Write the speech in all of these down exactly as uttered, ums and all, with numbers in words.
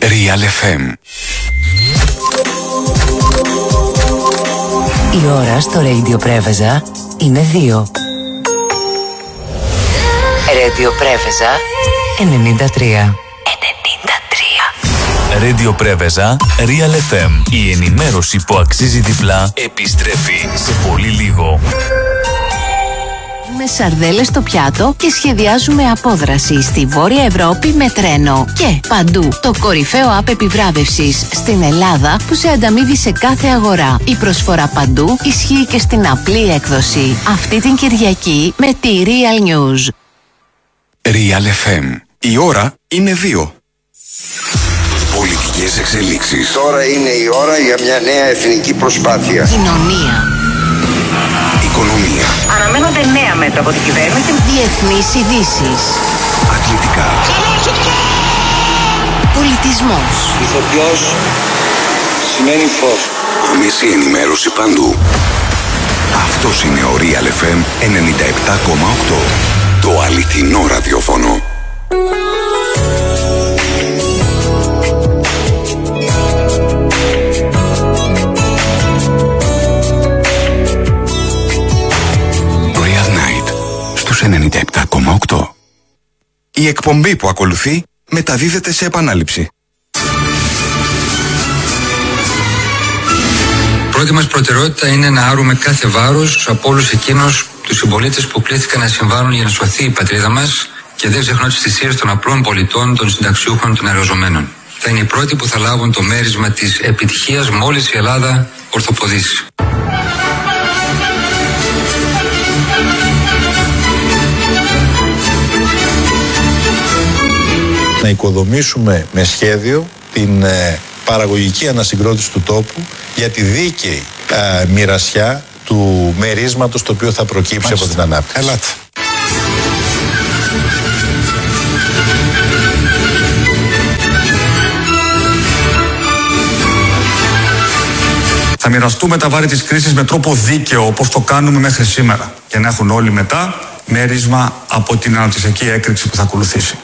Real εφ εμ. Η ώρα στο Radio Πρέβεζα είναι δύο. Radio Πρέβεζα ενενήντα τρία. Radio Πρέβεζα, Real εφ εμ. Η ενημέρωση που αξίζει διπλά επιστρέφει σε πολύ λίγο. Με σαρδέλες στο πιάτο και σχεδιάζουμε απόδραση στη Βόρεια Ευρώπη με τρένο. Και παντού το κορυφαίο app επιβράβευσης στην Ελλάδα που σε ανταμείβει σε κάθε αγορά. Η προσφορά παντού ισχύει και στην απλή έκδοση. Αυτή την Κυριακή με τη Real News. Real εφ εμ. Η ώρα είναι δύο. Πολιτικές εξελίξεις. Τώρα είναι η ώρα για μια νέα εθνική προσπάθεια. Κοινωνία. Οικονομία. Αναμένονται νέα μέτρα από την κυβέρνηση. Διεθνείς ειδήσεις. Αθλητικά. Πολιτισμός. Ηθοποιός σημαίνει φως. Άμεση ενημέρωση παντού. Αυτός είναι ο Real εφ εμ ενενήντα επτά κόμμα οκτώ. Το αληθινό ραδιόφωνο. ενενήντα επτά κόμμα οκτώ. Η εκπομπή που ακολουθεί μεταδίδεται σε επανάληψη. Πρώτη μας προτεραιότητα είναι να άρουμε κάθε βάρος από όλους εκείνους τους συμπολίτες που κλήθηκαν να συμβάλλουν για να σωθεί η πατρίδα μας και δεν ξεχνώ τις θυσίες των απλών πολιτών, των συνταξιούχων, των εργαζομένων. Θα είναι οι πρώτοι που θα λάβουν το μέρισμα της επιτυχίας μόλις η Ελλάδα ορθοποδήσει. Να οικοδομήσουμε με σχέδιο την ε, παραγωγική ανασυγκρότηση του τόπου για τη δίκαιη ε, μοιρασιά του μερίσματος το οποίο θα προκύψει. Μάλιστα. Από την ανάπτυξη. Ελάτε. Θα μοιραστούμε τα βάρη της κρίσης με τρόπο δίκαιο, όπως το κάνουμε μέχρι σήμερα, για να έχουν όλοι μετά μέρισμα από την αναπτυξιακή έκρηξη που θα ακολουθήσει.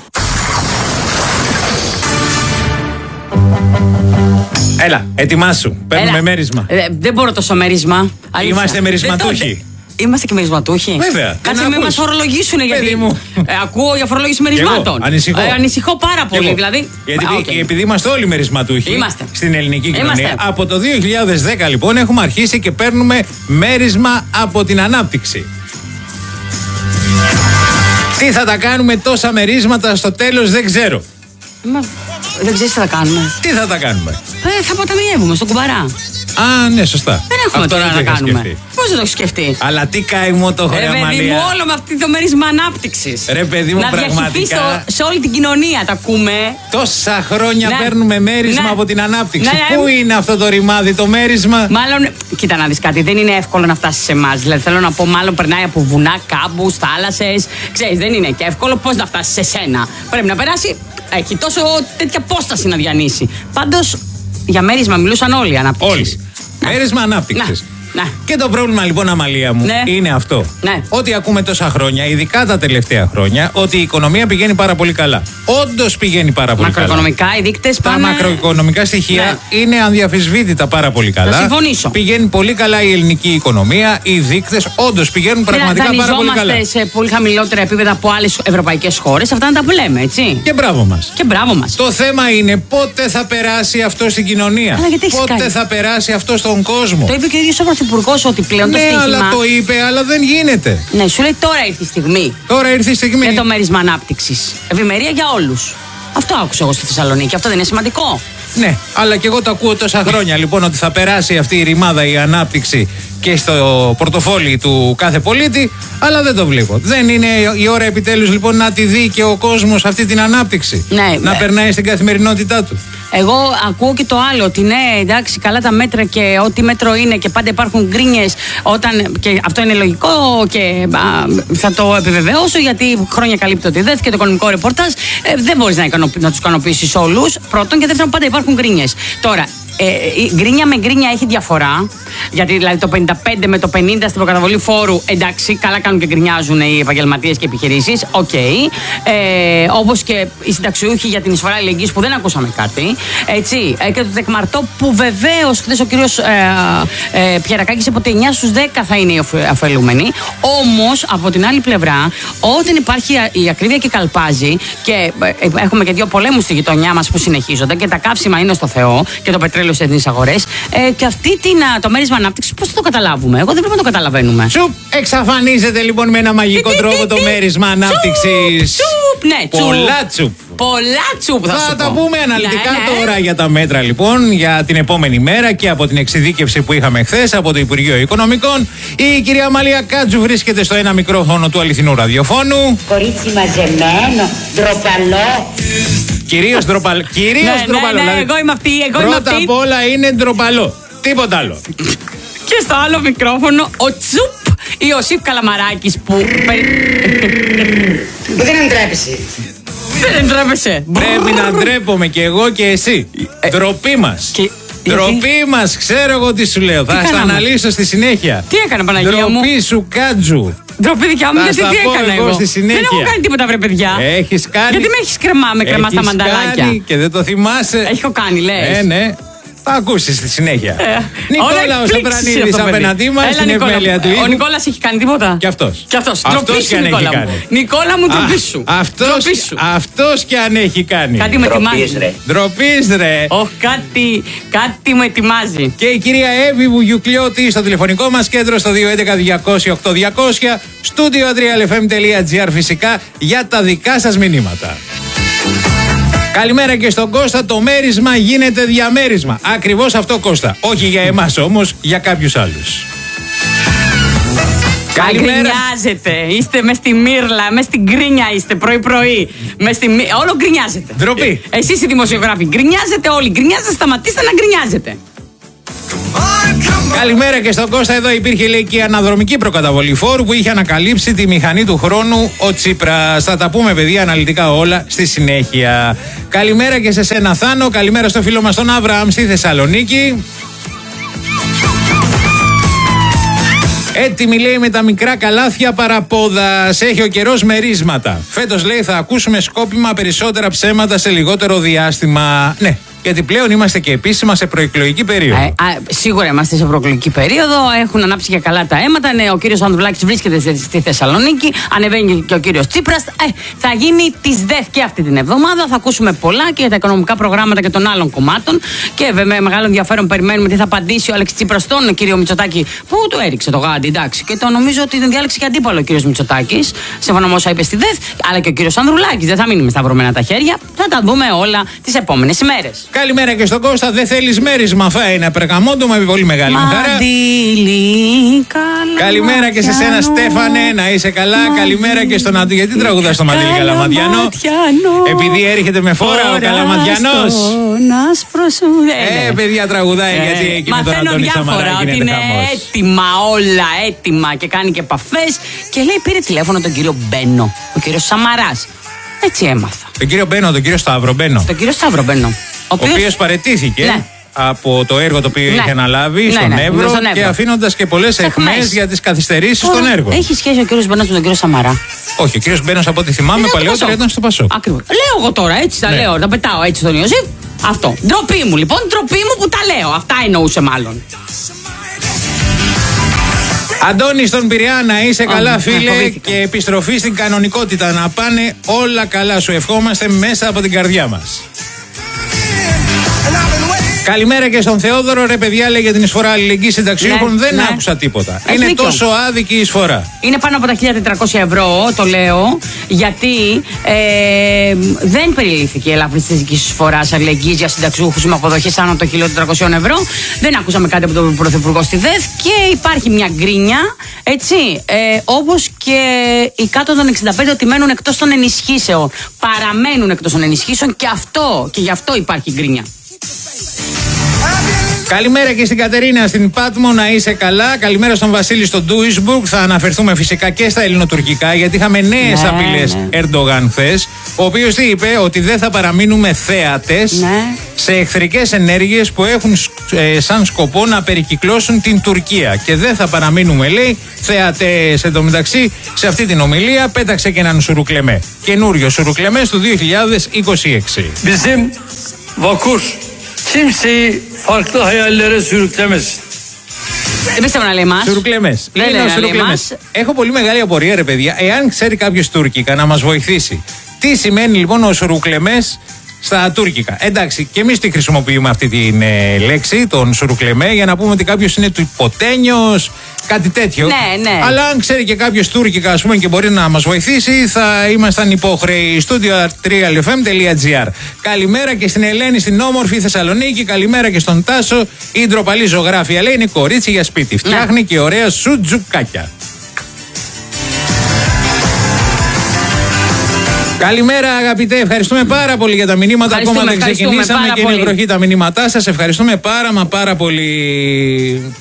Έλα, ετοιμάσου. Παίρνουμε Έλα. μέρισμα. Ε, δεν μπορώ τόσο μέρισμα. Αλήθεια. Είμαστε μερισματούχοι. Είμαστε και μερισματούχοι. Βέβαια. Κάτσε μην μας φορολογήσουν γιατί. Ε, ακούω για φορολόγηση μερισμάτων. Ανησυχώ. Ε, ανησυχώ πάρα πολύ. Δηλαδή. Γιατί Α, okay. επειδή είμαστε όλοι μερισματούχοι είμαστε. Στην ελληνική κοινωνία. Είμαστε. Από το δύο χιλιάδες δέκα λοιπόν έχουμε αρχίσει και παίρνουμε μέρισμα από την ανάπτυξη. Τι θα τα κάνουμε τόσα μερίσματα στο τέλος δεν ξέρω. Μα, δεν ξέρεις τι θα κάνουμε. Τι θα τα κάνουμε. Ε, θα αποταμιεύουμε στον κουμπαρά. Α, ναι, σωστά. Δεν έχουμε αυτό τώρα να κάνουμε. Πώς δεν το έχει σκεφτεί. Αλλά τι καημό το έχω, ρε παιδί μου, όλο με αυτή το μέρισμα ανάπτυξης. Ρε παιδί μου, να πραγματικά. Να σε όλη την κοινωνία, τα ακούμε. Τόσα χρόνια ναι. παίρνουμε μέρισμα ναι. από την ανάπτυξη. Ναι. Πού είναι αυτό το ρημάδι, το μέρισμα. Μάλλον, κοίτα να δεις κάτι, δεν είναι εύκολο να φτάσει σε εμάς. Δηλαδή, θέλω να πω, μάλλον περνάει από βουνά, κάμπους, θάλασσες. Ξέρεις, δεν είναι και εύκολο. Πώς να φτάσει σε σένα. Πρέπει να περάσει. Έχει τόσο τέτοια απόσταση να διανύσει. Πάντως, για μέρισμα μιλούσαν όλοι οι ανάπτυξης. Όλοι. Μέρισμα ανάπτυξης. Ναι. Και το πρόβλημα λοιπόν, Αμαλία μου, ναι. είναι αυτό. Ναι. Ότι ακούμε τόσα χρόνια, ειδικά τα τελευταία χρόνια, ότι η οικονομία πηγαίνει πάρα πολύ καλά. Όντως πηγαίνει πάρα πολύ μακροοικονομικά, καλά. Οι δείκτες πάνε. Τα μακροοικονομικά στοιχεία ναι. είναι αδιαφυσβήτητα πάρα πολύ καλά. Θα συμφωνήσω. Πηγαίνει πολύ καλά η ελληνική οικονομία. Οι δείκτες όντως πηγαίνουν πραγματικά πάρα πολύ καλά. Δανειζόμαστε σε πολύ χαμηλότερα επίπεδα από άλλες ευρωπαϊκές χώρες. Αυτά να τα λέμε, έτσι. Και μπράβο μας. Και μπράβο μας. Το θέμα είναι πότε θα περάσει αυτό στην κοινωνία. Αλλά γιατί πότε κάνει. θα περάσει αυτό στον κόσμο. Το είπε και ο ίδιος ο Πρωθυπουργός ότι πλέον. Ναι, αλλά το είπε, αλλά δεν γίνεται. Ναι, σου λέει τώρα ήρθε η στιγμή. Τώρα ήρθε η στιγμή. Για το μέρισμα ανάπτυξης. Ευημερία για όλους. Αυτό άκουσα εγώ στη Θεσσαλονίκη. Αυτό δεν είναι σημαντικό. Ναι, αλλά και εγώ το ακούω τόσα χρόνια λοιπόν ότι θα περάσει αυτή η ρημάδα, η ανάπτυξη και στο πορτοφόλι του κάθε πολίτη, αλλά δεν το βλέπω. Δεν είναι η ώρα επιτέλους λοιπόν να τη δει και ο κόσμος αυτή την ανάπτυξη. Ναι, να ναι. περνάει στην καθημερινότητά του. Εγώ ακούω και το άλλο, ότι ναι, εντάξει, καλά τα μέτρα και ό,τι μέτρο είναι και πάντα υπάρχουν γκρίνιες όταν. Και αυτό είναι λογικό και α, θα το επιβεβαιώσω γιατί χρόνια καλύπτει ότι δεν και το οικονομικό ρεπορτάζ. Ε, δεν μπορείς να, να τους ικανοποιήσεις όλους. Πρώτον και δεύτερον, πάντα υπάρχουν γκρίνιες. Τώρα, ε, η γκρίνια με γκρίνια έχει διαφορά. Γιατί δηλαδή το πενήντα πέντε με το πενήντα στην προκαταβολή φόρου, εντάξει, καλά κάνουν και γκρινιάζουν οι επαγγελματίες και οι επιχειρήσεις. Οκ. Okay. Ε, όπως και οι συνταξιούχοι για την εισφορά αλληλεγγύης που δεν ακούσαμε κάτι. Έτσι. Ε, και το τεκμαρτό που βεβαίως χθες ο κύριος ε, ε, Πιερακάκης είπε ότι εννιά στους δέκα θα είναι οι ωφελούμενοι. Όμως από την άλλη πλευρά, όταν υπάρχει η ακρίβεια και καλπάζει και ε, έχουμε και δύο πολέμους στη γειτονιά μας που συνεχίζονται και τα καύσιμα είναι στο Θεό και το πετρέλαιο στις εθνείς αγορές, ε, και αυτή την, το μέρισμα ανάπτυξης πώς θα το καταλάβουμε? Εγώ δεν πρέπει να το καταλαβαίνουμε. Τσουπ, εξαφανίζεται λοιπόν με ένα μαγικό τρόπο το μέρισμα ανάπτυξης. Τσουπ, ναι, τσουπ. Πολλά τσουπ. Πολλά τσουπ θα, θα σου τα πω. πούμε αναλυτικά ναι, ναι. τώρα για τα μέτρα λοιπόν για την επόμενη μέρα και από την εξειδίκευση που είχαμε χθες από το Υπουργείο Οικονομικών. Η κυρία Μαλία Κάτζου βρίσκεται στο ένα μικρόφωνο του αληθινού ραδιοφώνου. Κορίτσι μαζεμένο, ντροπαλό. Κυρίως ντροπαλό. Κυρίως ναι, ντροπαλό. Ναι, ναι, δηλαδή, εγώ είμαι αυτή. Εγώ πρώτα είμαι αυτή. απ' όλα είναι ντροπαλό. Τίποτα άλλο. Και στο άλλο μικρόφωνο ο Τσουπ Ιωσήφ Καλαμαράκης που. Δεν ντρέπεσαι. Δεν ντρέπεσαι. Πρέπει να ντρέπομαι κι εγώ και εσύ. Ντροπή μας. Και... Ντροπή μας, ξέρω εγώ τι σου λέω. Τι θα στα αναλύσω στη συνέχεια. Τι έκανα, Παναγία μου? Ντροπή σου, Κάτζου. Ντροπή δικιά μου, γιατί τι έκανα εγώ? Στη συνέχεια. Δεν έχω κάνει τίποτα, βρε παιδιά. Έχεις κάνει. Γιατί με έχεις κρεμά, με κρεμά στα μανταλάκια. Κάνει και δεν το θυμάσαι. Έχω κάνει, λες. Ναι, ναι. Θα ακούσεις στη συνέχεια. Ε, Νικόλα ο Σαπρανίδης απέναντί μας στην επιμέλεια του Ο ήλιου. Νικόλας έχει κάνει τίποτα? Κι αυτός. Κι αυτός. Αυτός κι αν έχει κάνει. Νικόλα μου, ντροπή σου. Αυτός κι αν έχει κάνει. Κάτι με ετοιμάζει. Ντροπής ρε. Όχι, κάτι, κάτι με ετοιμάζει. Και η κυρία Εύη Βουγιουκλιώτη στο τηλεφωνικό μας κέντρο στο δύο έντεκα διακόσια οκτώ διακόσια, στούντιο adrial f m τελεία g r φυσικά για τα δικά σας μηνύματα. Καλημέρα και στον Κώστα, το μέρισμα γίνεται διαμέρισμα. Ακριβώς αυτό, Κώστα. Όχι για εμάς όμως, για κάποιους άλλους. Καλημέρα. Γκρινιάζετε. Είστε μες στη μύρλα, μες στην γκρίνια είστε πρωί-πρωί. Μες στη... Όλο γκρινιάζετε. Ντροπή. Ε, εσείς οι δημοσιογράφοι γκρινιάζετε όλοι. Γκρινιάζετε, σταματήστε να γκρινιάζετε. Καλημέρα και στον Κώστα. Εδώ υπήρχε, λέει, και η αναδρομική προκαταβολή φόρου που είχε ανακαλύψει τη μηχανή του χρόνου ο Τσίπρας. Θα τα πούμε, παιδιά, αναλυτικά όλα στη συνέχεια. Καλημέρα και σε σένα, Θάνο. Καλημέρα στο φίλο μας τον Αβραάμ στη Θεσσαλονίκη. Έτοιμη, λέει, με τα μικρά καλάθια παραπόδας. Έχει ο καιρός μερίσματα. Φέτος, λέει, θα ακούσουμε σκόπιμα περισσότερα ψέματα σε λιγότερο διάστημα. Ναι. Γιατί πλέον είμαστε και επίσημα σε προεκλογική περίοδο. Ε, α, σίγουρα είμαστε σε προεκλογική περίοδο. Έχουν ανάψει και καλά τα αίματα. Ναι, ο κύριος Ανδρουλάκης βρίσκεται στη Θεσσαλονίκη. Ανεβαίνει και ο κύριος Τσίπρας. Ε, θα γίνει της ΔΕΘ και αυτή την εβδομάδα. Θα ακούσουμε πολλά και για τα οικονομικά προγράμματα και των άλλων κομμάτων. Και βέβαια με μεγάλο ενδιαφέρον περιμένουμε τι θα απαντήσει ο Αλέξης Τσίπρας στον κύριο Μητσοτάκη, που του έριξε το γάντι. Εντάξει. Και το νομίζω ότι δεν διάλεξε και αντίπαλο ο κύριος Μητσοτάκης, σύμφωνα με όσα είπε στη ΔΕΘ. Αλλά και ο κύριος Ανδρουλάκης. Δεν θα μείνουμε σταυρωμένα τα χέρια. Θα τα δούμε όλα τις επόμενες ημέρες. Καλημέρα και στον Κώστα. Δεν θέλεις μέρισμα, θα είναι απεργαμόντου με πολύ μεγάλη μου χαρά. Καλημέρα και σε σένα, Στέφανε, να είσαι καλά. Καλημέρα και στον Αντί. Γιατί τραγουδάς στο Μαντήλι Καλαμαδιανό? Επειδή έρχεται με φόρα ο Καλαμαδιανός. Ε, παιδιά, τραγουδάει ε, γιατί εκεί με τον Αντώνη Σαμαρά γίνεται είναι χαμός. Έτοιμα όλα, έτοιμα και κάνει και επαφές. Και λέει, πήρε τηλέφωνο τον κύριο Μπένο, ο κύριος Σαμαράς. Έτσι έμαθα. Τον κύριο Μπένο, τον κύριο Σταύρο Μπένο. Τον κύριο Σταύρο Μπένο. Ο οποίος, οποίος παραιτήθηκε. Ναι. Από το έργο το οποίο ναι. είχε αναλάβει ναι, στον, ναι, Εύρο, στον Εύρο και αφήνοντας και πολλές αιχμές για τις καθυστερήσεις στον έργο. Έχει σχέση ο κύριος Μπένος με τον κύριο Σαμαρά? Όχι, ο κύριος Μπένος από ό,τι θυμάμαι παλαιότερα ήταν στο Πασόκ. Ακριβώς. Λέω εγώ τώρα, έτσι τα ναι. λέω, τα πετάω έτσι στον Ιωσήφ. Αυτό. Ντροπή μου λοιπόν, ντροπή μου που τα λέω. Αυτά εννοούσε μάλλον. Αντώνη στον Πειραιά, να είσαι oh, καλά φίλε oh, και επιστροφή στην κανονικότητα. Να πάνε όλα καλά, σου ευχόμαστε μέσα από την καρδιά μας. Καλημέρα και στον Θεόδωρο. Ρε παιδιά, λέει για την εισφορά αλληλεγγύης συνταξιούχων, ναι, δεν ναι. άκουσα τίποτα. Έχει είναι δίκιο. Τόσο άδικη η εισφορά. Είναι πάνω από τα χίλια τετρακόσια ευρώ, το λέω, γιατί ε, δεν περιλήφθηκε η ελάφρυνση της εισφοράς αλληλεγγύης για συνταξιούχους με αποδοχές άνω των χίλια τετρακόσια ευρώ. Δεν ακούσαμε κάτι από τον Πρωθυπουργό στη ΔΕΘ και υπάρχει μια γκρίνια, έτσι, ε, όπως και οι κάτω των εξήντα πέντε ότι μένουν εκτός των ενισχύσεων. Παραμένουν εκτός των ενισχύσεων και αυτό, και γι' αυτό υπάρχει γκρίνια. Καλημέρα και στην Κατερίνα στην Πάτμο, να είσαι καλά. Καλημέρα στον Βασίλη στο Ντούισμπουργκ. Θα αναφερθούμε φυσικά και στα ελληνοτουρκικά, γιατί είχαμε νέες ναι, απειλές ναι. Ερντογάν χθες, ο οποίος τι είπε, ότι δεν θα παραμείνουμε θέατες ναι. σε εχθρικές ενέργειες που έχουν ε, σαν σκοπό να περικυκλώσουν την Τουρκία. Και δεν θα παραμείνουμε, λέει, θεατές. Εν τω μεταξύ, σε αυτή την ομιλία πέταξε και έναν σουρουκλεμέ. Καινούριο σουρουκλεμέ του δύο χιλιάδες είκοσι έξι. Bizim vakur kimseyi farklı hayallere sürüklemesin. Δεν πιστεύω να λέει μας. Σουρουκλεμές. Δεν είναι ο σουρουκλεμές. Έχω πολύ μεγάλη απορία, ρε παιδιά, εάν ξέρει κάποιος τουρκικά να μας βοηθήσει. Τι σημαίνει λοιπόν ο σουρουκλεμές στα τουρκικά? Εντάξει, και εμείς τη χρησιμοποιούμε αυτή τη ε, λέξη, τον σουρουκλεμέ, για να πούμε ότι κάποιος είναι του υποτένιος, κάτι τέτοιο. Ναι, ναι. Αλλά αν ξέρει και κάποιος τουρκικά, ας πούμε, και μπορεί να μας βοηθήσει, θα ήμασταν υπόχρεοι. Studio τρία ελ εφ εμ τελεία τζι άρ. Καλημέρα και στην Ελένη στην όμορφη Θεσσαλονίκη. Καλημέρα και στον Τάσο. Η ντροπαλή ζωγράφια, λέει, είναι κορίτσι για σπίτι. Φτιάχνει ναι. και ωραία σουτζουκάκια. Καλημέρα, αγαπητέ. Ευχαριστούμε πάρα πολύ για τα μηνύματα. Ακόμα δεν ξεκινήσαμε και είναι βροχή τα μηνύματά σας. Ευχαριστούμε πάρα μα πάρα πολύ.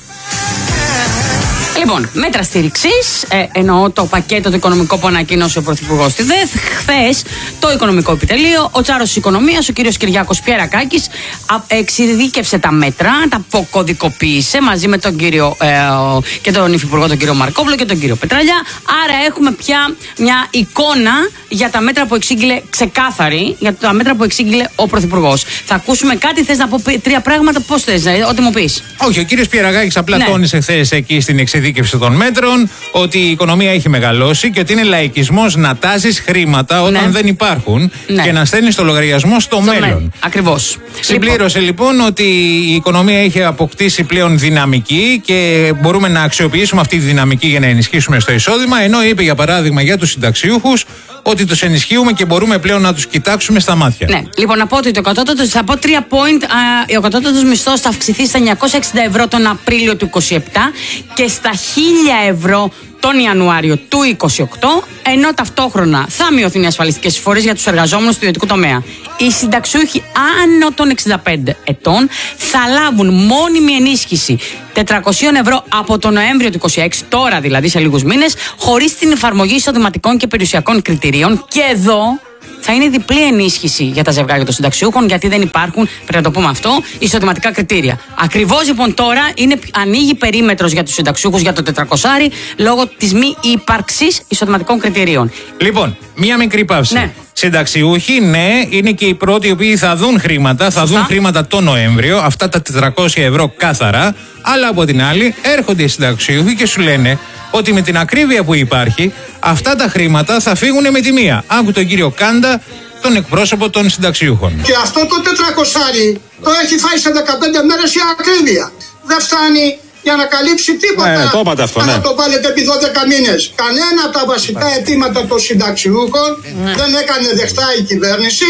Λοιπόν, μέτρα στήριξης, ε, εννοώ το πακέτο το οικονομικό που ανακοίνωσε ο Πρωθυπουργός στη ΔΕΘ. Χθες, το Οικονομικό Επιτελείο, ο Τσάρος της Οικονομίας, ο κύριος Κυριάκος Πιερακάκης, εξειδίκευσε τα μέτρα, τα αποκωδικοποίησε μαζί με τον κύριο ε, και τον Υφυπουργό, τον κύριο Μαρκόπουλο και τον κύριο Πετραλιά. Άρα έχουμε πια μια εικόνα για τα μέτρα που εξήγηλε, ξεκάθαρη, για τα μέτρα που εξήγηλε ο Πρωθυπουργός. Θα ακούσουμε κάτι, θες να πω τρία πράγματα, πώς θες, ό,τι μου πεις. Όχι, ο κύριος Πιερακάκης απλά ναι. τόνισε χθες εκεί στην εξειδίκευση των μέτρων ότι η οικονομία έχει μεγαλώσει και ότι είναι λαϊκισμός να τάζεις χρήματα όταν ναι. δεν υπάρχουν ναι. και να στέλνεις το λογαριασμό στο, στο μέλλον. Ναι. Ακριβώς. Συμπλήρωσε λοιπόν. λοιπόν ότι η οικονομία έχει αποκτήσει πλέον δυναμική και μπορούμε να αξιοποιήσουμε αυτή τη δυναμική για να ενισχύσουμε στο εισόδημα, ενώ είπε για παράδειγμα για τους συνταξιούχους ότι τους ενισχύουμε και μπορούμε πλέον να τους κοιτάξουμε στα μάτια. Ναι, λοιπόν, να πω ότι το κατώτατο, θα πω τρία point, α, ο κατώτατος μισθός θα αυξηθεί στα εννιακόσια εξήντα ευρώ τον Απρίλιο του είκοσι επτά και στα χίλια ευρώ τον Ιανουάριο του είκοσι οκτώ, ενώ ταυτόχρονα θα μειωθούν οι ασφαλιστικές εισφορές για τους εργαζόμενους του ιδιωτικού τομέα. Οι συνταξιούχοι άνω των εξήντα πέντε ετών θα λάβουν μόνιμη ενίσχυση τετρακόσια ευρώ από τον Νοέμβριο του είκοσι έξι, τώρα δηλαδή σε λίγους μήνες, χωρίς την εφαρμογή εισοδηματικών και περιουσιακών κριτηρίων. Και εδώ θα είναι διπλή ενίσχυση για τα ζευγάρια των συνταξιούχων, γιατί δεν υπάρχουν, πρέπει να το πούμε αυτό, εισοδηματικά κριτήρια. Ακριβώς λοιπόν τώρα είναι, ανοίγει περίμετρος για τους συνταξιούχους για το τετρακόσια λόγω της μη ύπαρξης εισοδηματικών κριτηρίων. Λοιπόν, μία μικρή παύση. Ναι. Συνταξιούχοι, ναι, είναι και οι πρώτοι οι οποίοι θα δουν χρήματα, θα δουν χρήματα το Νοέμβριο, αυτά τα τετρακόσια ευρώ κάθαρα, αλλά από την άλλη έρχονται οι συνταξιούχοι και σου λένε ότι με την ακρίβεια που υπάρχει, αυτά τα χρήματα θα φύγουν με τη μία. Άκου τον κύριο Κάντα, τον εκπρόσωπο των συνταξιούχων. Και αυτό το τετρακόσια το έχει φάει σε δεκαπέντε μέρες η ακρίβεια. Δεν φτάνει για να καλύψει τίποτα. Ναι, το είπατε αυτό, ναι. Θα το βάλετε επί δώδεκα μήνες. Κανένα από τα βασικά αιτήματα των συνταξιούχων ναι. δεν έκανε δεχτά η κυβέρνηση.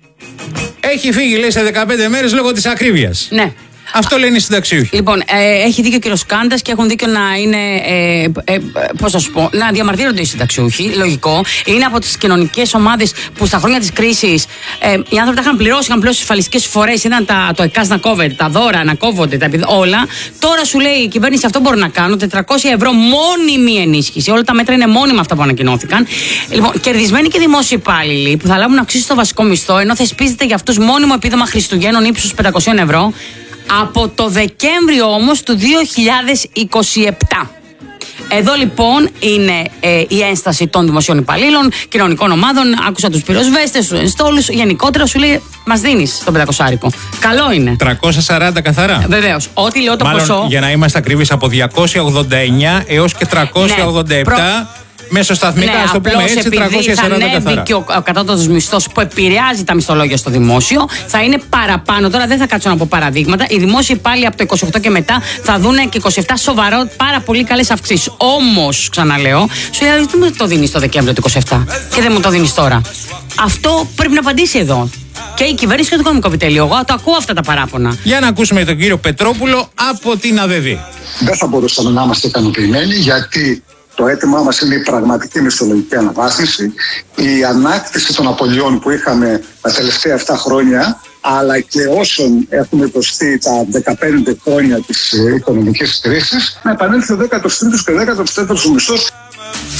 Έχει φύγει, λέει, σε δεκαπέντε μέρες λόγω της ακρίβειας. Ναι. Αυτό λένε οι συνταξιούχοι. Λοιπόν, ε, έχει δίκιο ο κύριος Κάντας και έχουν δίκιο να είναι. Ε, ε, πώς θα σου πω, να διαμαρτύρονται οι συνταξιούχοι. Λογικό. Είναι από τις κοινωνικές ομάδες που στα χρόνια της κρίσης ε, οι άνθρωποι τα είχαν πληρώσει, είχαν πληρώσει ασφαλιστικές εισφορές, ήταν τα, το ΕΚΑΣ να κόβεται, τα δώρα να κόβονται, τα, όλα. Τώρα σου λέει η κυβέρνηση αυτό μπορεί να κάνουν. τετρακόσια ευρώ μόνιμη ενίσχυση. Όλα τα μέτρα είναι μόνιμα αυτά που ανακοινώθηκαν. Λοιπόν, κερδισμένοι και δημόσιοι υπάλληλοι που θα λάβουν αυξήσεις στο βασικό μισθό, ενώ θεσπίζεται για αυτούς μόνιμο επίδομα Χριστουγέννων ύψους πεντακόσια ευρώ. Από το Δεκέμβριο όμως του δύο χιλιάδες είκοσι επτά. Εδώ λοιπόν είναι ε, η ένσταση των δημοσίων υπαλλήλων, κοινωνικών ομάδων. Άκουσα τους πυροσβέστες, τους ενστόλους. Γενικότερα σου λέει, μας δίνεις το πεντακόσάρικο. Καλό είναι. τριακόσια σαράντα καθαρά. Βεβαίως. Ό,τι λέω το Μάλλον, ποσό. Για να είμαστε ακριβείς, από διακόσια ογδόντα εννιά έως και τριακόσια ογδόντα επτά. Ναι, προ... Μεσοσταθμικά, ναι, ας το πούμε έτσι, τριακόσια σαράντα καθαρά. Θα ανέβει και ο, ο κατώτατος μισθός που επηρεάζει τα μισθολόγια στο δημόσιο. Θα είναι παραπάνω. Τώρα δεν θα κάτσω να πω παραδείγματα. Οι δημόσιοι πάλι από το είκοσι οκτώ και μετά θα δουν και είκοσι επτά σοβαρό, πάρα πολύ καλές αυξήσεις. Όμως, ξαναλέω, σου λέει δεν μου το δίνεις το Δεκέμβριο του είκοσι επτά και δεν μου το δίνεις τώρα. Αυτό πρέπει να απαντήσει εδώ. Και η κυβέρνηση και το Οικονομικό Επιτελείο. Εγώ το ακούω αυτά τα παράπονα. Για να ακούσουμε τον κύριο Πετρόπουλο από την ΑΔΔ. Δεν θα μπορούσαμε να είμαστε ικανοποιημένοι, γιατί το αίτημά μας είναι η πραγματική μισθολογική αναβάθμιση, η ανάκτηση των απολειών που είχαμε τα τελευταία επτά χρόνια, αλλά και όσων έχουμε υποστεί τα δεκαπέντε χρόνια της οικονομικής κρίσης, να επανέλθει ο δέκατος τρίτος και δέκατος τέταρτος μισθός.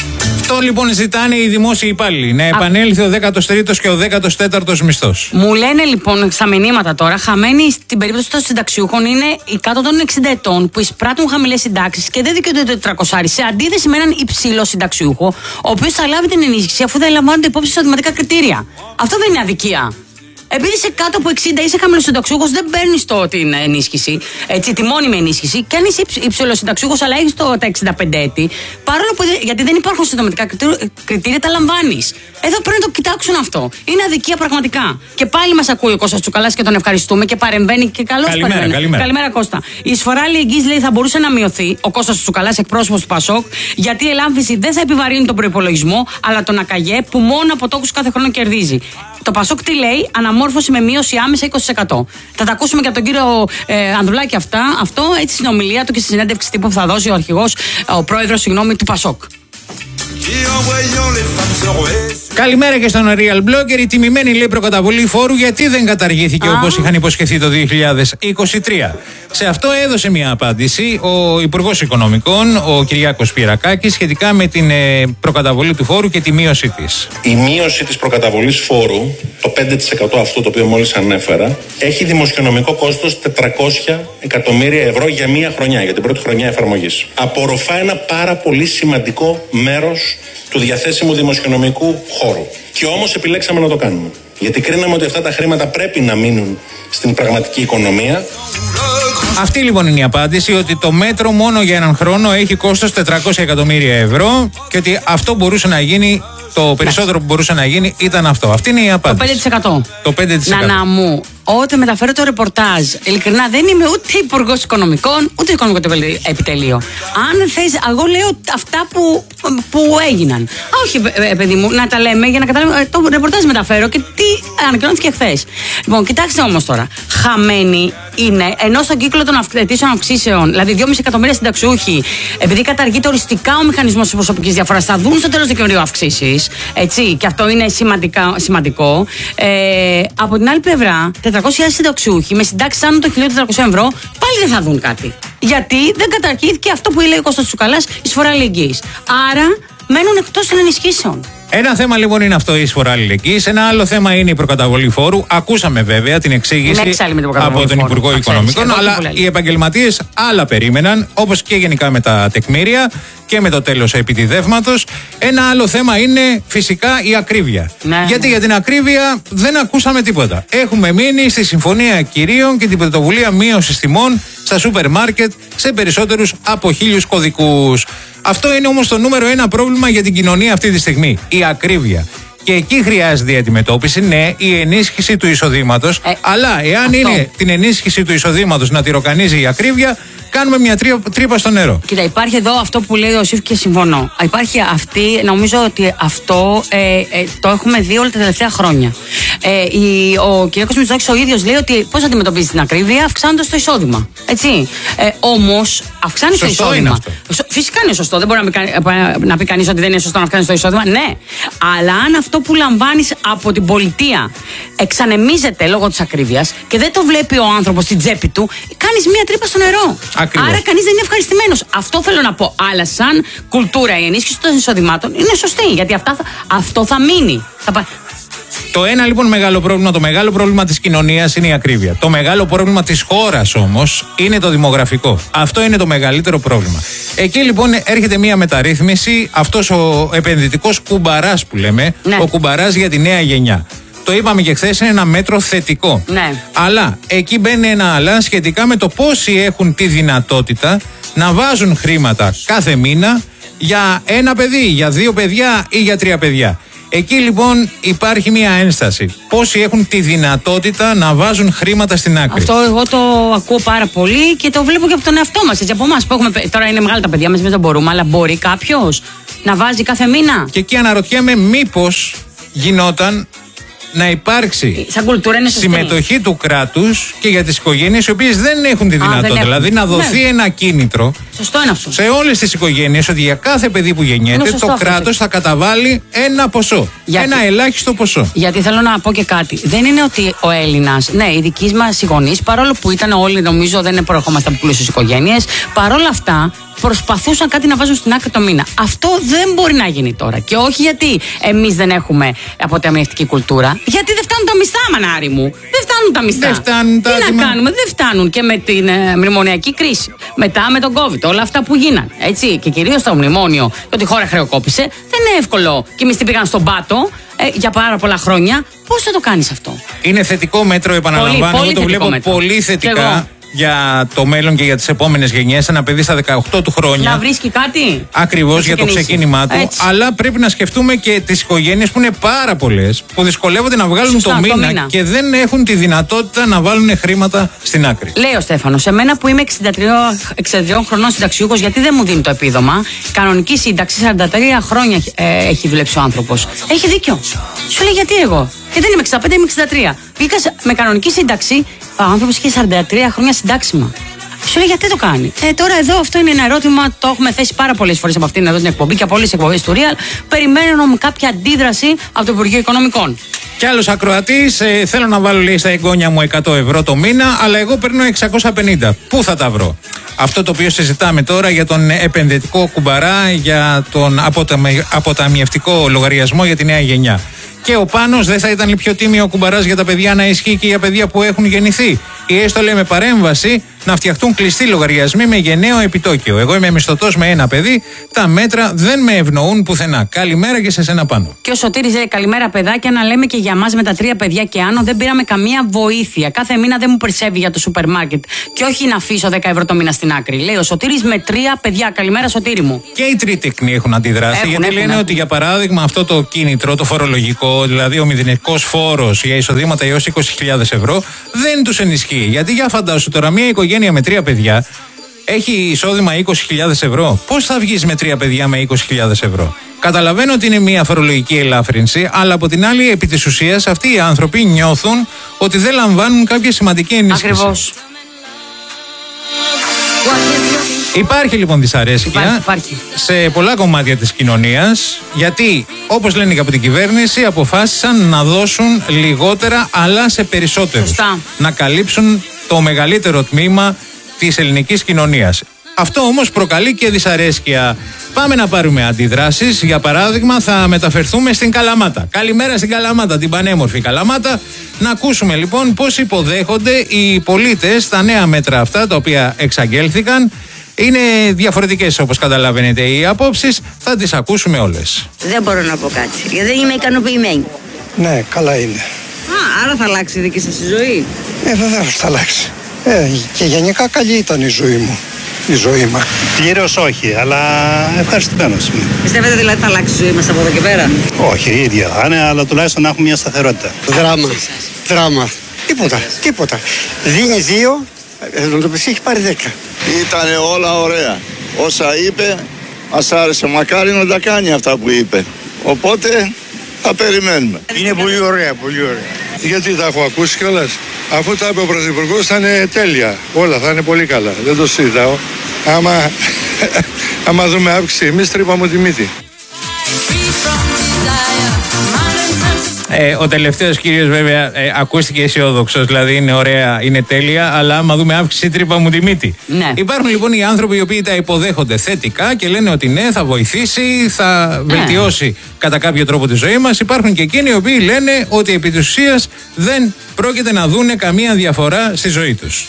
Αυτό λοιπόν ζητάνε οι δημόσιοι υπάλληλοι. Να επανέλθει ο δέκατος τρίτος και ο δέκατος τέταρτος μισθός. Μου λένε λοιπόν στα μηνύματα τώρα, χαμένοι στην περίπτωση των συνταξιούχων είναι οι κάτω των εξήντα ετών που εισπράττουν χαμηλές συντάξεις και δεν δικαιούνται το τετρακόσια, σε αντίθεση με έναν υψηλό συνταξιούχο, ο οποίος θα λάβει την ενίσχυση αφού δεν λαμβάνονται υπόψη σε οδηματικά κριτήρια. Αυτό δεν είναι αδικία. Επειδή είσαι κάτω από εξήντα, είσαι χαμηλοσυνταξιούχος, δεν παίρνεις την ενίσχυση, έτσι, τη μόνιμη ενίσχυση. Και αν είσαι υψηλοσυνταξιούχος, αλλά έχεις τα εξήντα πέντε έτη, παρόλο που γιατί δεν υπάρχουν συντομητικά κριτήρια, τα λαμβάνεις. Εδώ πρέπει να το κοιτάξουν αυτό. Είναι αδικία πραγματικά. Και πάλι μας ακούει ο Κώστας Τσουκαλάς και τον ευχαριστούμε και παρεμβαίνει και καλώς καλημέρα, παρεμβαίνει. Καλημέρα. Καλημέρα, Κώστα. Η εισφορά αλληλεγγύης, λέει, θα μπορούσε να μειωθεί, ο Κώστας Τσουκαλάς, εκπρόσωπος του Πασόκ, γιατί η ελάμφιση δεν θα επιβαρύνει τον προϋπολογισμό, αλλά τον ΑΚΑΓΕ που μόνο από τόκους κάθε χρόνο κερδίζει. Το Πασόκ τι λέει, αναμόρφωση με μείωση άμεσα είκοσι τοις εκατό. Θα τα ακούσουμε και από τον κύριο ε, Ανδρουλάκη αυτά, αυτό έτσι στην ομιλία του και στη συνέντευξη τύπου που θα δώσει ο αρχηγός, ο πρόεδρος, συγγνώμη, του Πασόκ. Καλημέρα και στον Real Blogger. Η τιμημένη, λέει, προκαταβολή φόρου γιατί δεν καταργήθηκε ah. όπως είχαν υποσχεθεί το δύο χιλιάδες είκοσι τρία. Σε αυτό έδωσε μια απάντηση ο Υπουργός Οικονομικών, ο Κυριάκος Πυρακάκης, σχετικά με την ε, προκαταβολή του φόρου και τη μείωσή της. Η μείωση της προκαταβολής φόρου, το πέντε τοις εκατό αυτό το οποίο μόλις ανέφερα, έχει δημοσιονομικό κόστος τετρακόσια εκατομμύρια ευρώ για μία χρονιά, για την πρώτη χρονιά εφαρμογής. Απορροφά ένα πάρα πολύ σημαντικό μέρος του διαθέσιμου δημοσιονομικού χώρου. Και όμως επιλέξαμε να το κάνουμε. Γιατί κρίναμε ότι αυτά τα χρήματα πρέπει να μείνουν στην πραγματική οικονομία. Αυτή λοιπόν είναι η απάντηση, ότι το μέτρο μόνο για έναν χρόνο έχει κόστος τετρακόσια εκατομμύρια ευρώ και ότι αυτό μπορούσε να γίνει, το περισσότερο που μπορούσε να γίνει ήταν αυτό. Αυτή είναι η απάντηση. Το πέντε τοις εκατό. Το πέντε τοις εκατό. Να, να μου, όταν μεταφέρω το ρεπορτάζ, ειλικρινά δεν είμαι ούτε υπουργός οικονομικών, ούτε οικονομικό επιτελείο. Αν θες, εγώ λέω αυτά που, που έγιναν. Α, όχι, παιδί μου, να τα λέμε για να καταλάβουμε. Το ρεπορτάζ μεταφέρω και τι ανακοινώθηκε χθες. Λοιπόν, κοιτάξτε όμως τώρα. Χαμένοι είναι, ενώ στον κύκλο των αιτήσεων αυξήσεων, δηλαδή δυόμισι εκατομμύρια συνταξιούχοι, επειδή καταργείται οριστικά ο μηχανισμός της προσωπικής διαφοράς, θα δουν στο τέλος Δεκεμβρίου αυξήσεις. Έτσι, και αυτό είναι σημαντικά, σημαντικό. Ε, από την άλλη πλευρά, τετρακόσιοι χιλιάδες συνταξιούχοι με συντάξεις άνω των χίλια τετρακόσια ευρώ πάλι δεν θα δουν κάτι. Γιατί δεν καταργήθηκε αυτό που λέει ο Κώστας Τσουκαλάς, εισφορά αλληλεγγύης. Άρα μένουν εκτός των ενισχύσεων. Ένα θέμα λοιπόν είναι αυτό, η εισφορά αλληλεγγύης. Ένα άλλο θέμα είναι η προκαταβολή φόρου. Ακούσαμε βέβαια την εξήγηση από τον Υπουργό Οικονομικών, αλλά οι επαγγελματίες άλλα περίμεναν, όπως και γενικά με τα τεκμήρια και με το τέλος επιτιδεύματος. Ένα άλλο θέμα είναι φυσικά η ακρίβεια. Ναι, Γιατί ναι. για την ακρίβεια δεν ακούσαμε τίποτα. Έχουμε μείνει στη Συμφωνία Κυρίων και την πρωτοβουλία μείωσης τιμών στα σούπερ μάρκετ σε περισσότερους από χίλιους κωδικούς. Αυτό είναι όμως το νούμερο ένα πρόβλημα για την κοινωνία αυτή τη στιγμή. Η ακρίβεια. Και εκεί χρειάζεται η αντιμετώπιση, ναι, η ενίσχυση του εισοδήματος. Ε, αλλά εάν αυτό. είναι την ενίσχυση του εισοδήματος να τη ροκανίζει η ακρίβεια, κάνουμε μια τρύπα στο νερό. Κοίτα, υπάρχει εδώ αυτό που λέει ο Σίφ και συμφωνώ. Υπάρχει αυτή, νομίζω ότι αυτό ε, ε, το έχουμε δει όλα τα τελευταία χρόνια. Ε, η, ο κ. Μητσοτάκης ο ίδιος λέει ότι πώς αντιμετωπίζει την ακρίβεια, αυξάνοντας το εισόδημα. Έτσι. Ε, όμως, αυξάνει το εισόδημα. Φυσικά είναι σωστό. Δεν μπορεί να, πει, να πει κανείς ότι δεν είναι σωστό να αυξάνει το εισόδημα. Ναι. Αλλά αν αυτό που λαμβάνεις από την πολιτεία εξανεμίζεται λόγω της ακρίβειας και δεν το βλέπει ο άνθρωπος στην τσέπη του, κάνεις μία τρύπα στο νερό. Ακριβώς. Άρα κανείς δεν είναι ευχαριστημένος. Αυτό θέλω να πω. Αλλά σαν κουλτούρα η ενίσχυση των εισοδημάτων είναι σωστή. Γιατί αυτά θα, αυτό θα μείνει. Θα... Το ένα λοιπόν μεγάλο πρόβλημα, το μεγάλο πρόβλημα της κοινωνίας είναι η ακρίβεια. Το μεγάλο πρόβλημα της χώρας όμως είναι το δημογραφικό. Αυτό είναι το μεγαλύτερο πρόβλημα. Εκεί λοιπόν έρχεται μια μεταρρύθμιση, αυτός ο επενδυτικός κουμπαράς που λέμε, ναι. ο κουμπαράς για τη νέα γενιά. Το είπαμε και χθες, είναι ένα μέτρο θετικό. Ναι. Αλλά εκεί μπαίνει ένα αλλά σχετικά με το πόσοι έχουν τη δυνατότητα να βάζουν χρήματα κάθε μήνα για ένα παιδί, για δύο παιδιά ή για τρία παιδιά. Εκεί λοιπόν υπάρχει μια ένσταση. Πόσοι έχουν τη δυνατότητα να βάζουν χρήματα στην άκρη. Αυτό εγώ το ακούω πάρα πολύ και το βλέπω και από τον εαυτό μας. Έτσι, από εμάς που έχουμε. Τώρα είναι μεγάλα τα παιδιά μας, εμείς δεν μπορούμε, αλλά μπορεί κάποιος να βάζει κάθε μήνα. Και εκεί αναρωτιέμαι μήπως γινόταν να υπάρξει σαν κουλτούρα είναι συμμετοχή του κράτους και για τις οικογένειες οι οποίες δεν έχουν τη δυνατότητα. Α, δηλαδή να δοθεί ναι. ένα κίνητρο σε όλες τις οικογένειες ότι για κάθε παιδί που γεννιέται το κράτος θα καταβάλει ένα ποσό. Γιατί, ένα ελάχιστο ποσό. Γιατί θέλω να πω και κάτι. Δεν είναι ότι ο Έλληνας, ναι, οι δικοί μας οι γονείς, παρόλο που ήταν όλοι, νομίζω, δεν προερχόμαστε από πλούσιες οικογένειες, παρόλα αυτά προσπαθούσαν κάτι να βάζουν στην άκρη το μήνα. Αυτό δεν μπορεί να γίνει τώρα. Και όχι γιατί εμείς δεν έχουμε αποταμιευτική κουλτούρα. Γιατί δεν φτάνουν τα μισθά, μανάρι μου. Δεν φτάνουν τα μισθά. Δεν φτάνουν τα Τι δημα... να κάνουμε, δεν φτάνουν. Και με την ε, μνημονιακή κρίση. Μετά με τον COVID, όλα αυτά που γίνανε. Έτσι. Και κυρίως το μνημόνιο, ότι η χώρα χρεοκόπησε, δεν είναι εύκολο. Και οι μισθοί πήγαν στον πάτο ε, για πάρα πολλά χρόνια. Πώς θα το κάνεις αυτό? Είναι θετικό μέτρο, επαναλαμβάνω. Πολύ, Εγώ το βλέπω μέτρο. πολύ θετικά για το μέλλον και για τις επόμενες γενιές. Ένα παιδί στα δεκαοκτώ του χρόνια. Να βρίσκει κάτι. Ακριβώς για το ξεκίνημά του. Έτσι. Αλλά πρέπει να σκεφτούμε και τις οικογένειες που είναι πάρα πολλές, που δυσκολεύονται να βγάλουν Σωστά, το, το μήνα, μήνα και δεν έχουν τη δυνατότητα να βάλουν χρήματα στην άκρη. Λέει ο Στέφανος, εμένα που είμαι εξήντα τρία χρονών συνταξιούχος, γιατί δεν μου δίνει το επίδομα? Κανονική σύνταξη, σαράντα τρία χρόνια ε, έχει δουλέψει ο άνθρωπος. Έχει δίκιο. Σου λέει γιατί εγώ? Και δεν είμαι εξήντα πέντε, είμαι εξήντα τρία. Πήγα με κανονική σύνταξη, ο άνθρωπος είχε σαράντα τρία χρόνια συντάξιμα. Σου λέει γιατί το κάνει? Ε, τώρα εδώ αυτό είναι ένα ερώτημα, το έχουμε θέσει πάρα πολλές φορές από αυτήν εδώ την εκπομπή και από όλες τις εκπομπές του Real. Περιμένω κάποια αντίδραση από το Υπουργείο Οικονομικών. Κι άλλος ακροατής, ε, θέλω να βάλω, λέει, στα εγγόνια μου εκατό ευρώ το μήνα, αλλά εγώ παίρνω εξακόσια πενήντα. Πού θα τα βρω? Αυτό το οποίο συζητάμε τώρα για τον επενδυτικό κουμπαρά, για τον αποταμιευτικό λογαριασμό για τη νέα γενιά. Και ο Πάνος, δεν θα ήταν πιο τίμιο ο κουμπαράς για τα παιδιά να ισχύει και για παιδιά που έχουν γεννηθεί? Ή έστω, λέει, με παρέμβαση να φτιαχτούν κλειστοί λογαριασμοί με γενναίο επιτόκιο. Εγώ είμαι μισθωτός με ένα παιδί, τα μέτρα δεν με ευνοούν πουθενά. Καλημέρα και σε σένα, Πάνο. Και ο Σωτήρης λέει καλημέρα παιδάκια, να λέμε και για μας με τα τρία παιδιά και άνω δεν πήραμε καμία βοήθεια. Κάθε μήνα δεν μου περισσεύει για το σούπερ μάρκετ. Και όχι να αφήσω δέκα ευρώ το μήνα στην άκρη. Λέει ο Σωτήρης με τρία παιδιά. Καλημέρα, Σωτήρη μου. Και οι τρίτεκνοι έχουν αντιδράσει. Έχουν, γιατί έχουν, λένε έχουν. ότι για παράδειγμα αυτό το κίνητρο, το φορολογικό, δηλαδή ο μηδενικός φόρος για εισοδήματα έως είκοσι χιλιάδες ευρώ, δεν τους ενισχύει. Γιατί για φαντάσου τώρα, μια οικογένεια με τρία παιδιά έχει εισόδημα είκοσι χιλιάδες ευρώ. Πώς θα βγεις με τρία παιδιά με είκοσι χιλιάδες ευρώ? Καταλαβαίνω ότι είναι μια φορολογική ελάφρυνση, αλλά από την άλλη, επί της ουσίας, αυτοί οι άνθρωποι νιώθουν ότι δεν λαμβάνουν κάποια σημαντική ενίσχυση. Ακριβώς. Υπάρχει λοιπόν δυσαρέσκεια Υπάρχει, υπάρχει. σε πολλά κομμάτια της κοινωνίας, γιατί όπως λένε και από την κυβέρνηση αποφάσισαν να δώσουν λιγότερα αλλά σε περισσότερους. Σωστά. Να καλύψουν το μεγαλύτερο τμήμα της ελληνικής κοινωνίας. Αυτό όμως προκαλεί και δυσαρέσκεια. Πάμε να πάρουμε αντιδράσεις. Για παράδειγμα, θα μεταφερθούμε στην Καλαμάτα. Καλημέρα στην Καλαμάτα, την πανέμορφη Καλαμάτα. Να ακούσουμε λοιπόν πώς υποδέχονται οι πολίτες τα νέα μέτρα αυτά, τα οποία εξαγγέλθηκαν. Είναι διαφορετικές, όπως καταλαβαίνετε, οι απόψεις. Θα τις ακούσουμε όλες. Δεν μπορώ να πω κάτι, γιατί δεν είμαι ικανοποιημένη. Ναι, καλά είναι. Α, άρα θα αλλάξει η δική σας η ζωή. Ε, βεβαίως θα αλλάξει. Ε, και γενικά καλή ήταν η ζωή μου. Η ζωή μας. Πλήρως όχι, αλλά ευχαριστημένος είμαι. Πιστεύετε δηλαδή θα αλλάξει η ζωή μας από εδώ και πέρα? Όχι, η ίδια θα είναι, αλλά τουλάχιστον να έχουμε μια σταθερότητα. Δράμα. Δράμα. Τίποτα. Τίποτα. Δίνει δύο, να το πει έχει πάρει δέκα. Ήτανε όλα ωραία. Όσα είπε, μας άρεσε. Μακάρι να τα κάνει αυτά που είπε. Οπότε θα περιμένουμε. Είναι πολύ ωραία, πολύ ωραία. Γιατί τα έχω ακούσει κιόλας. Αφού τα είπε ο Πρωθυπουργός θα είναι τέλεια. Όλα θα είναι πολύ καλά. Δεν το συζητάω. Άμα, άμα δούμε αύξηση, εμείς τρύπαμε τη μύτη. Ε, ο τελευταίος κύριος βέβαια ε, ακούστηκε αισιόδοξος, δηλαδή είναι ωραία, είναι τέλεια, αλλά άμα δούμε αύξηση τρύπα μου τη μύτη. Ναι. Υπάρχουν λοιπόν οι άνθρωποι οι οποίοι τα υποδέχονται θετικά και λένε ότι ναι, θα βοηθήσει, θα Ναι. βελτιώσει κατά κάποιο τρόπο τη ζωή μας. Υπάρχουν και εκείνοι οι οποίοι λένε ότι επί της ουσίας δεν πρόκειται να δούνε καμία διαφορά στη ζωή τους.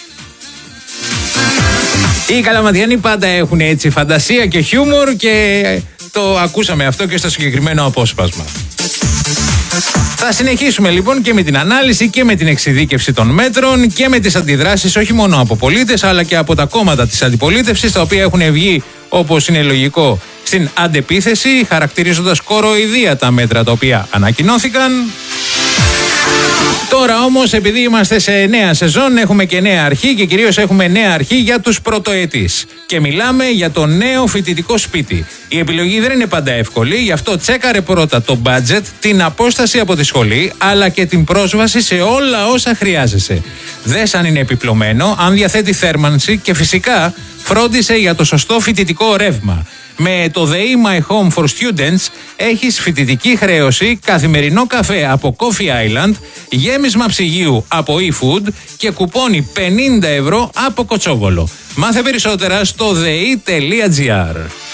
Οι Καλαματιανοί πάντα έχουν έτσι φαντασία και χιούμορ και το ακούσαμε αυτό και στο συγκεκριμένο απόσπασμα. Θα συνεχίσουμε λοιπόν και με την ανάλυση και με την εξειδίκευση των μέτρων και με τις αντιδράσεις όχι μόνο από πολίτες αλλά και από τα κόμματα της αντιπολίτευσης, τα οποία έχουν βγει, όπως είναι λογικό, στην αντεπίθεση, χαρακτηρίζοντας κοροϊδία τα μέτρα τα οποία ανακοινώθηκαν. Τώρα όμως, επειδή είμαστε σε νέα σεζόν, έχουμε και νέα αρχή και κυρίως έχουμε νέα αρχή για τους πρωτοετής. Και μιλάμε για το νέο φοιτητικό σπίτι. Η επιλογή δεν είναι πάντα εύκολη, γι' αυτό τσέκαρε πρώτα το budget, την απόσταση από τη σχολή, αλλά και την πρόσβαση σε όλα όσα χρειάζεσαι. Δες αν είναι επιπλωμένο, αν διαθέτει θέρμανση και φυσικά φρόντισε για το σωστό φοιτητικό ρεύμα. Με το The My Home for Students έχεις φοιτητική χρέωση, καθημερινό καφέ από Coffee Island, γέμισμα ψυγείου από eFood και κουπόνι πενήντα ευρώ από Κοτσόβολο. Μάθε περισσότερα στο δε ι τελεία τζι άρ.